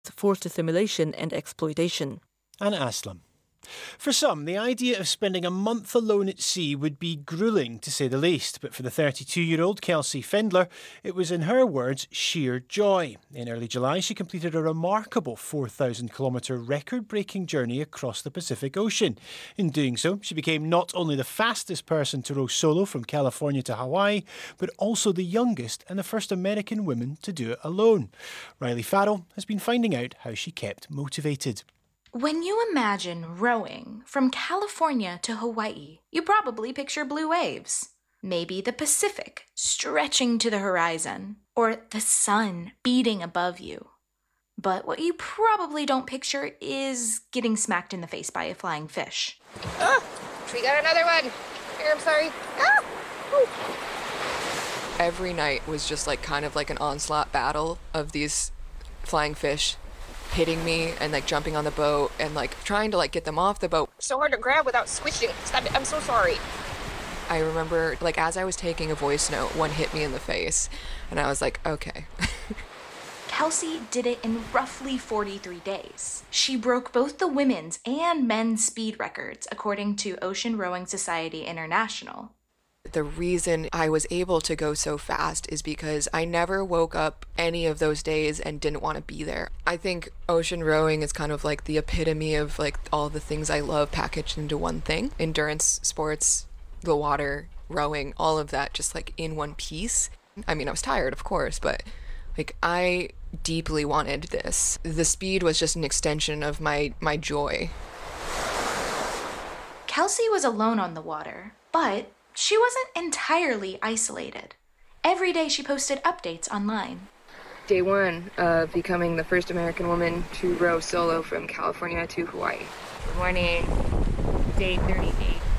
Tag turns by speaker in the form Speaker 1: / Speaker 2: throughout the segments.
Speaker 1: forced assimilation and exploitation.
Speaker 2: And Aslam. For some, the idea of spending a month alone at sea would be gruelling, to say the least. But for the 32-year-old Kelsey Fendler, it was, in her words, sheer joy. In early July, she completed a remarkable 4,000-kilometre record-breaking journey across the Pacific Ocean. In doing so, she became not only the fastest person to row solo from California to Hawaii, but also the youngest and the first American woman to do it alone. Riley Farrell has been finding out how she kept motivated.
Speaker 3: When you imagine rowing from California to Hawaii, you probably picture blue waves. Maybe the Pacific stretching to the horizon, or the sun beating above you. But what you probably don't picture is getting smacked in the face by a flying fish.
Speaker 4: Oh, we got another one. Here, I'm sorry. Ah! Ooh.
Speaker 5: Every night was just like kind of like an onslaught battle of these flying fish hitting me and like jumping on the boat and like trying to like get them off the boat.
Speaker 4: So hard to grab without squishing. Stop it. I'm so sorry.
Speaker 5: I remember like as I was taking a voice note, one hit me in the face and I was like, okay.
Speaker 3: Kelsey did it in roughly 43 days. She broke both the women's and men's speed records according to Ocean Rowing Society International.
Speaker 5: The reason I was able to go so fast is because I never woke up any of those days and didn't want to be there. I think ocean rowing is kind of like the epitome of like all the things I love packaged into one thing. Endurance sports, the water, rowing, all of that just like in one piece. I mean, I was tired, of course, but like I deeply wanted this. The speed was just an extension of my joy.
Speaker 3: Kelsey was alone on the water, but she wasn't entirely isolated. Every day she posted updates online.
Speaker 6: Day 1 of becoming the first American woman to row solo from California to Hawaii.
Speaker 4: Good morning. Day 38.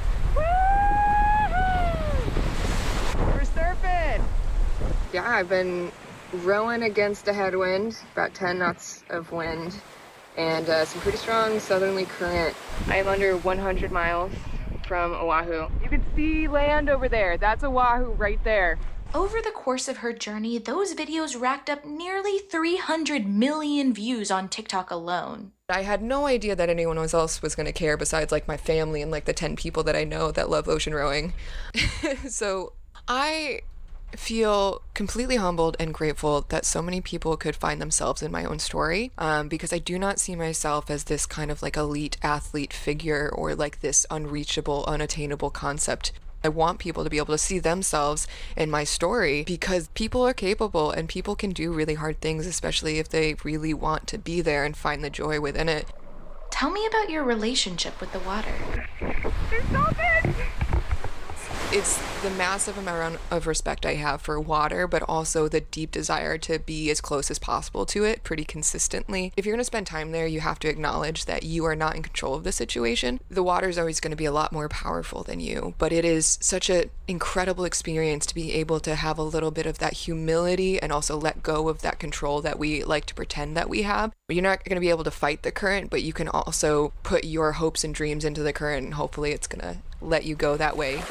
Speaker 6: We're surfing! Yeah, I've been rowing against a headwind, about 10 knots of wind, and some pretty strong southerly current. I am under 100 miles from Oahu. You can see land over there. That's Oahu right there.
Speaker 3: Over the course of her journey, those videos racked up nearly 300 million views on TikTok alone.
Speaker 5: I had no idea that anyone else was going to care besides like my family and like the 10 people that I know that love ocean rowing. So I feel completely humbled and grateful that so many people could find themselves in my own story, because I do not see myself as this kind of like elite athlete figure or like this unreachable, unattainable concept. I want people to be able to see themselves in my story because people are capable and people can do really hard things, especially if they really want to be there and find the joy within it.
Speaker 3: Tell me about your relationship with the water.
Speaker 6: There's something!
Speaker 5: It's the massive amount of respect I have for water, but also the deep desire to be as close as possible to it pretty consistently. If you're going to spend time there, you have to acknowledge that you are not in control of the situation. The water is always going to be a lot more powerful than you, but it is such an incredible experience to be able to have a little bit of that humility and also let go of that control that we like to pretend that we have. You're not going to be able to fight the current, but you can also put your hopes and dreams into the current, and hopefully it's going to let you go that way.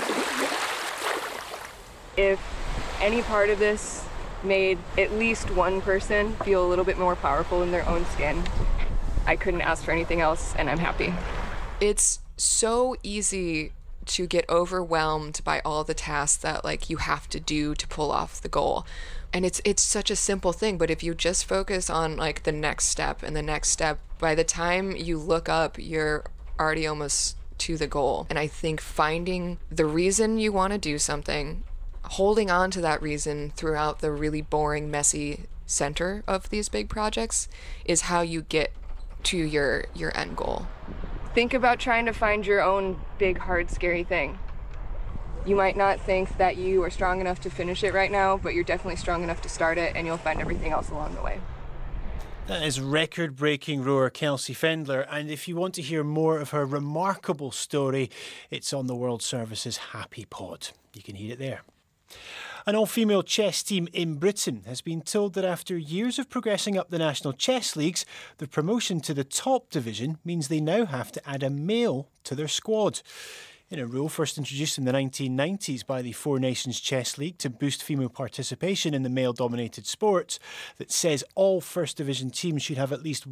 Speaker 6: If any part of this made at least one person feel a little bit more powerful in their own skin, I couldn't ask for anything else, and I'm happy.
Speaker 5: It's so easy to get overwhelmed by all the tasks that like you have to do to pull off the goal. And it's such a simple thing, but if you just focus on like the next step and the next step, by the time you look up, you're already almost to the goal. And I think finding the reason you want to do something, holding on to that reason throughout the really boring, messy center of these big projects is how you get to your end goal.
Speaker 6: Think about trying to find your own big, hard, scary thing. You might not think that you are strong enough to finish it right now, but you're definitely strong enough to start it, and you'll find everything else along the way.
Speaker 2: That is record-breaking rower Kelsey Fendler, and if you want to hear more of her remarkable story, it's on the World Service's Happy Pod. You can hear it there. An all-female chess team in Britain has been told that after years of progressing up the national chess leagues, the promotion to the top division means they now have to add a male to their squad. In a rule first introduced in the 1990s by the Four Nations Chess League to boost female participation in the male-dominated sports that says all First Division teams should have at least